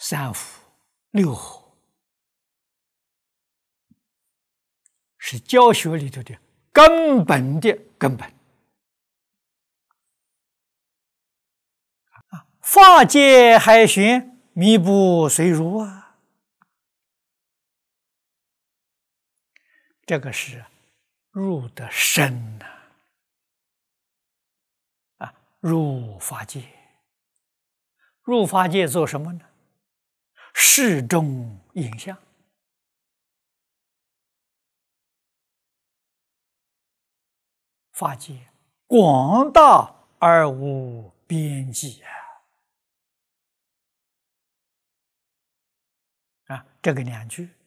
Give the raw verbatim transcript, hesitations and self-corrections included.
三伏、六合，是教学里头的根本的根本。啊，法界海玄，密不随如啊，这个是入得深呐、啊，啊，入法界，入法界做什么呢？视众影像。法界广大而无边际啊！啊，这个两句